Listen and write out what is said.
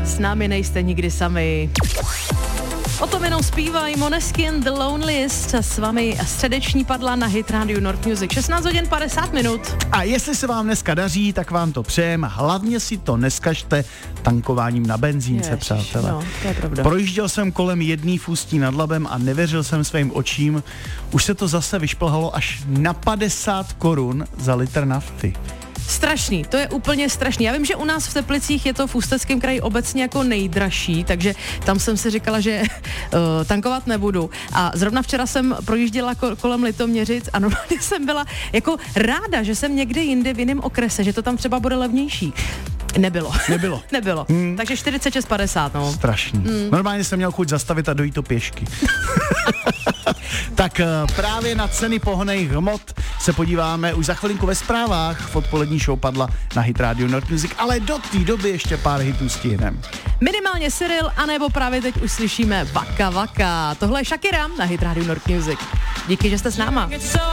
S námi nejste nikdy sami. O tom jenom zpívají Måneskin The Loneliest. S vámi středeční padla na Hit Radio North Music. 16 hodin 50 minut. A jestli se vám dneska daří, tak vám to přejem. Hlavně si to neskažte tankováním na benzínce, přátelé. No, to je pravda. Projížděl jsem kolem jedné v Ústí nad Labem a nevěřil jsem svým očím. Už se to zase vyšplhalo až na 50 korun za litr nafty. Strašný, to je úplně strašný. Já vím, že u nás v Teplicích je to v Ústeckém kraji obecně jako nejdražší, takže tam jsem si říkala, že tankovat nebudu. A zrovna včera jsem projížděla kolem Litoměřic a normálně jsem byla jako ráda, že jsem někde jinde v jiném okrese, že to tam třeba bude levnější. Nebylo. Nebylo. Takže 46,50, no. Strašný. Normálně jsem měl chuť zastavit a dojít to pěšky. Tak právě na ceny pohonných hmot se podíváme už za chvilinku ve zprávách. V odpolední show padla na Hit Radio North Music, ale do té doby ještě pár hitů stihnem. Minimálně Cyril, anebo právě teď už slyšíme Waka Waka. Tohle je Shakira na Hit Radio North Music. Díky, že jste s náma.